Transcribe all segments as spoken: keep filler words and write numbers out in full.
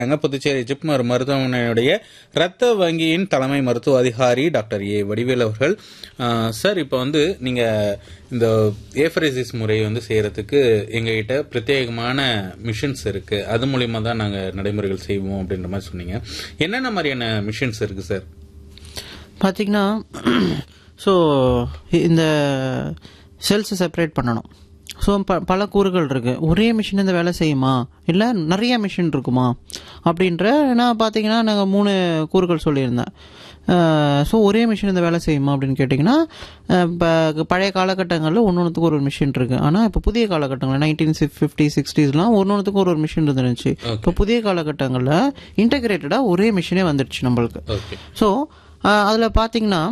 புதுச்சேரி ஜிப்மர் மருத்துவமனையுடைய இரத்த வங்கியின் தலைமை மருத்துவ அதிகாரி டாக்டர் ஏ வடிவேல் அவர்கள். சார், இப்போ வந்து நீங்கள் இந்த ஏஃபரேசிஸ் முறையை வந்து செய்கிறதுக்கு எங்ககிட்ட பிரத்யேகமான மிஷின்ஸ் இருக்குது, அது மூலிமா தான் நாங்கள் நடைமுறைகள் செய்வோம் அப்படின்ற மாதிரி சொன்னீங்க. என்னென்ன மாதிரியான மிஷின்ஸ் இருக்குது சார்? பார்த்தீங்கன்னா, ஸோ இந்த செல்ஸை செப்பரேட் பண்ணணும். ஸோ ப பல கூறுகள் இருக்குது. ஒரே மிஷின் இந்த வேலை செய்யுமா, இல்லை நிறைய மிஷின் இருக்குமா அப்படின்ற நான் பார்த்தீங்கன்னா நாங்கள் மூணு கூறுகள் சொல்லியிருந்தேன். ஸோ ஒரே மிஷின் இந்த வேலை செய்யுமா அப்படின்னு கேட்டிங்கன்னா, இப்போ பழைய காலகட்டங்களில் ஒன்று ஒன்றுத்துக்கு ஒரு ஒரு மிஷின் இருக்குது. ஆனால் இப்போ புதிய காலகட்டங்களில் நைன்டீன் ஃபிஃப்டி சிக்ஸ்டீஸ்லாம் ஒன்று ஒன்றுத்துக்கு ஒரு ஒரு மிஷின் இருந்துருந்துச்சு. இப்போ புதிய காலகட்டங்களில் இன்டகிரேட்டடாக ஒரே மிஷினே வந்துடுச்சு நம்மளுக்கு. ஸோ அதில் பார்த்தீங்கன்னா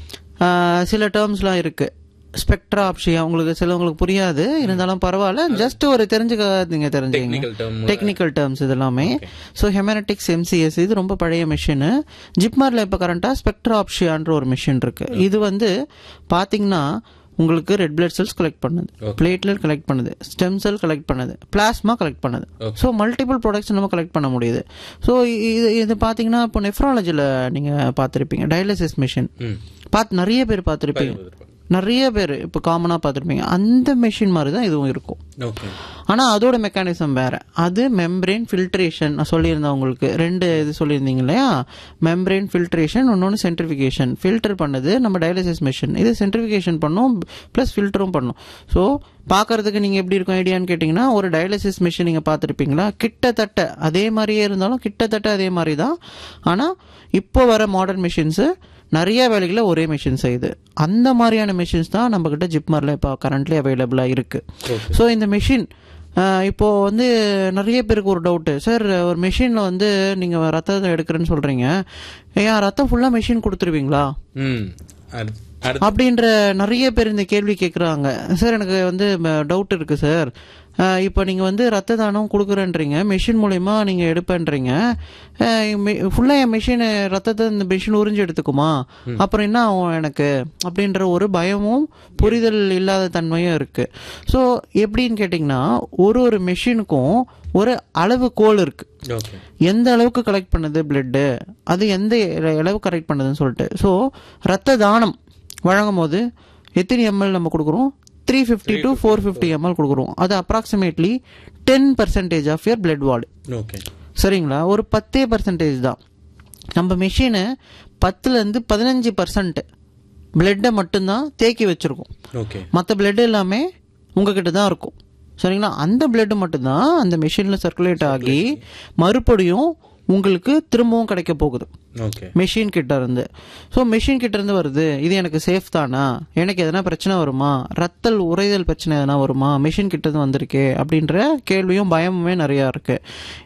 சில டேர்ம்ஸ்லாம் இருக்குது. ஸ்பெக்ட்ரா ஆப்ஷியா உங்களுக்கு சிலவங்களுக்கு புரியாது, இருந்தாலும் பரவாயில்ல, ஜஸ்ட் ஒரு தெரிஞ்சுக்க நீங்கள் தெரிஞ்சுங்க டெக்னிக்கல் டேர்ம்ஸ் இதெல்லாமே. ஸோ ஹெமனட்டிக்ஸ் எம்சிஎஸ் இது ரொம்ப பழைய மிஷினு. ஜிப்மரில் இப்போ கரண்ட்டாக ஸ்பெக்ட்ரா ஆப்ஷியான்ற ஒரு மிஷின் இருக்குது. இது வந்து பார்த்தீங்கன்னா உங்களுக்கு ரெட் பிளட் செல்ஸ் கலெக்ட் பண்ணுது, பிளேட்லெட் கலெக்ட் பண்ணுது, ஸ்டெம் செல் கலெக்ட் பண்ணுது, பிளாஸ்மா கலெக்ட் பண்ணுது. ஸோ மல்டிபிள் ப்ராடக்ட்ஸ் நம்ம கலெக்ட் பண்ண முடியுது. ஸோ இது இது பார்த்தீங்கன்னா இப்போ நெஃப்ராலஜியில் நீங்கள் பார்த்துருப்பீங்க டயாலிசிஸ் மிஷின் பார்த்து நிறைய பேர் பார்த்துருப்பீங்க, நிறைய பேர் இப்போ காமனாக பார்த்துருப்பீங்க. அந்த மிஷின் மாதிரி தான் இதுவும் இருக்கும். ஆனால் அதோட மெக்கானிசம் வேறு. அது மெம்ப்ரெயின் ஃபில்ட்ரேஷன் நான் சொல்லியிருந்தேன் உங்களுக்கு. ரெண்டு இது சொல்லியிருந்தீங்க இல்லையா, மெம்ப்ரெயின் ஃபில்ட்ரேஷன், இன்னொன்று சென்ட்ரிஃபிகேஷன். ஃபில்டர் பண்ணது நம்ம டயாலிசிஸ் மிஷின், இது சென்ட்ரிஃபிகேஷன் பண்ணும் ப்ளஸ் ஃபில்டரும் பண்ணும். ஸோ பார்க்கறதுக்கு நீங்கள் எப்படி இருக்கும் ஐடியான்னு கேட்டிங்கன்னா, ஒரு டயாலிசிஸ் மிஷின் நீங்கள் பார்த்துருப்பீங்களா, கிட்டத்தட்ட அதே மாதிரியே இருந்தாலும் கிட்டத்தட்ட அதே மாதிரி தான். ஆனால் இப்போ வர மாடர்ன் மிஷின்ஸு நிறைய வேலைகளை ஒரே மிஷின் செய்யுது. அந்த மாதிரியான மிஷின்ஸ் தான் நம்மக்கிட்ட ஜிப்மரில் இப்போ கரண்ட்லி அவைலபிளாக இருக்குது. ஸோ இந்த மிஷின் இப்போது வந்து நிறைய பேருக்கு ஒரு டவுட்டு, சார் ஒரு மிஷினில் வந்து நீங்கள் ரத்தத்தை எடுக்கிறேன்னு சொல்கிறீங்க, ஏன் ரத்தம் ஃபுல்லாக மிஷின் கொடுத்துருவீங்களா அப்படின்ற நிறைய பேர் இந்த கேள்வி கேட்குறாங்க. சார் எனக்கு வந்து டவுட் இருக்குது சார், இப்போ நீங்கள் வந்து ரத்த தானம் கொடுக்குறேன்றீங்க, மிஷின் மூலயமா நீங்கள் எடுப்பேன்றீங்க, ஃபுல்லாக என் மிஷின் ரத்தத்தை இந்த மிஷின் உறிஞ்சு எடுத்துக்குமா, அப்புறம் என்ன ஆகும் எனக்கு அப்படின்ற ஒரு பயமும் புரிதல் இல்லாத தன்மையும் இருக்குது. ஸோ எப்படின்னு கேட்டிங்கன்னா, ஒரு ஒரு மிஷினுக்கும் ஒரு அளவு கோல் இருக்கு, எந்த அளவுக்கு கலெக்ட் பண்ணுது பிளட்டு, அது எந்த அளவுக்கு கலெக்ட் பண்ணுதுன்னு சொல்லிட்டு. ஸோ ரத்த தானம் வழங்கும் போது எத்தனை எம்எல் நம்ம கொடுக்குறோம், three fifty to four fifty ML கொடுக்குறோம். அது approximately ten percentage of your blood volume. சரிங்களா, ஒரு பத்தே பர்சன்டேஜ் தான். நம்ம மிஷினு பத்துலேருந்து பதினஞ்சு பர்சன்ட் பிளட்டை மட்டும்தான் தேக்கி வச்சுருக்கோம். மற்ற பிளட் எல்லாமே உங்ககிட்ட தான் இருக்கும். சரிங்களா, அந்த பிளட்டு மட்டும்தான் அந்த மிஷினில் சர்க்குலேட் ஆகி மறுபடியும் உங்களுக்கு திரும்பவும் கிடைக்க போகுது மிஷின் கிட்ட இருந்து. ஸோ மிஷின் கிட்ட இருந்து வருது, இது எனக்கு சேஃப் தானா, எனக்கு எதனா பிரச்சனை வருமா, ரத்தல் உறைதல் பிரச்சனை எதனா வருமா, மிஷின் கிட்ட இருந்து வந்திருக்கே அப்படின்ற கேள்வியும் பயமுமே நிறையா இருக்கு.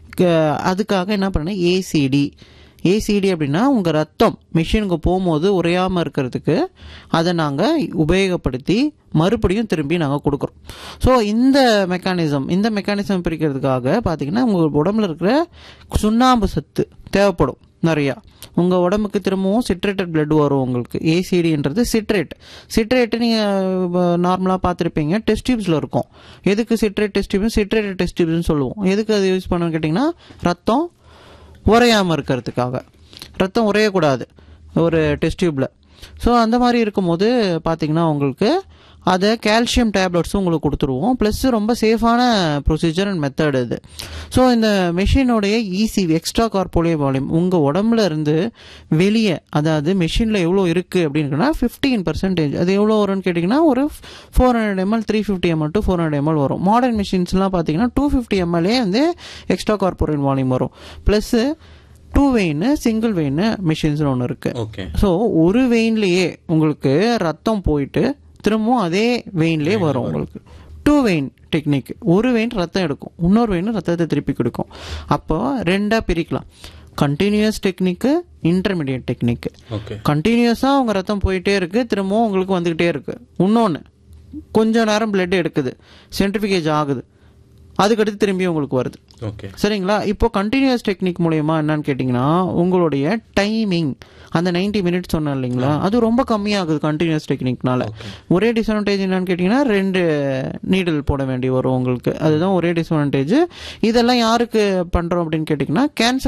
அதுக்காக என்ன பண்ண, ஏசிடி ஏசிடி அப்படின்னா உங்கள் ரத்தம் மிஷினுக்கு போகும்போது உறையாமல் இருக்கிறதுக்கு அதை நாங்கள் உபயோகப்படுத்தி மறுபடியும் திரும்பி நாங்கள் கொடுக்குறோம். ஸோ இந்த மெக்கானிசம் இந்த மெக்கானிசம் பிரிக்கிறதுக்காக பார்த்தீங்கன்னா உங்கள் உடம்புல இருக்கிற சுண்ணாம்பு சத்து தேவைப்படும் நிறையா. உங்கள் உடம்புக்கு திரும்பவும் சிட்ரேட்டட் பிளட் வரும் உங்களுக்கு. ஏசிடின்றது சிட்ரேட். சிட்ரேட்டு நீங்கள் நார்மலாக பார்த்துருப்பீங்க டெஸ்ட் டியூப்ஸில் இருக்கும். எதுக்கு சிட்ரேட் டெஸ்ட் டியூப், சிட்ரேட்டட் டெஸ்ட் டியூப்ஸ்னு சொல்லுவோம். எதுக்கு அது யூஸ் பண்ணணும்னு கேட்டிங்கன்னா, ரத்தம் உறையாமல் இருக்கிறதுக்காக. ரத்தம் உறையக்கூடாது ஒரு டெஸ்ட் டியூப்பில். ஸோ அந்த மாதிரி இருக்கும்போது பார்த்தீங்கன்னா உங்களுக்கு அதை கால்சியம் டேப்லெட்ஸும் உங்களுக்கு கொடுத்துருவோம். ப்ளஸ் ரொம்ப சேஃபான ப்ரொசீஜர் அண்ட் மெத்தட் இது. ஸோ இந்த மிஷினுடைய இசிவி எக்ஸ்ட்ரா கார்போலியர் வால்யூம் உங்கள் உடம்புல இருந்து வெளியே, அதாவது மிஷினில் எவ்வளோ இருக்குது அப்படின்னா ஃபிஃப்டீன் பர்சன்டேஜ். அது எவ்வளோ வரும்னு கேட்டிங்கன்னா ஒரு four hundred ML three fifty ML to four hundred ML வரும். மாடர்ன் மிஷின்ஸ்லாம் பார்த்தீங்கன்னா டூ ஃபிஃப்டி எம்எல்ஏ வந்து எக்ஸ்ட்ரா கார்போலியர் வால்யூம் வரும். Plus two vein single vein மிஷின்ஸ்னு ஒன்று இருக்குது. ஸோ ஒரு வெயின்லேயே உங்களுக்கு ரத்தம் போயிட்டு திரும்பவும் அதே வெயின்லேயே வரும் உங்களுக்கு. டூ வெயின் டெக்னிக், ஒரு வெயின் ரத்தம் எடுக்கும், இன்னொரு வெயின் ரத்தத்தை திருப்பி கொடுக்கும். அப்போ ரெண்டாக பிரிக்கலாம், கண்டினியூஸ் டெக்னிக்கு, இன்டர்மீடியட் டெக்னிக்கு. கண்டினியூஸாக அவங்க ரத்தம் போயிட்டே இருக்குது, திரும்பவும் உங்களுக்கு வந்துக்கிட்டே இருக்குது. இன்னொன்று கொஞ்சம் நேரம் பிளட் எடுக்குது, சென்ட்ரிஃபிகேஜ் ஆகுது, அதுக்கடுத்து திரும்பி உங்களுக்கு வருது. ஓகே, சரிங்களா? இப்போ கண்டினியூஸ் டெக்னிக் மூலயமா என்னன்னு கேட்டிங்கன்னா உங்களுடைய டைமிங் அந்த நைன்டி மினிட்ஸ் சொன்னேன் இல்லைங்களா, அது ரொம்ப கம்மியாகுது கண்டினியூஸ் டெக்னிக்னால. ஒரே டிஸ்அட்வான்டேஜ் என்னன்னு கேட்டிங்கன்னா ரெண்டு நீடில் போட வேண்டி வரும் உங்களுக்கு, அதுதான் ஒரே டிஸ்அட்வான்டேஜ். இதெல்லாம் யாருக்கு பண்ணுறோம் அப்படின்னு கேட்டிங்கன்னா கேன்சர்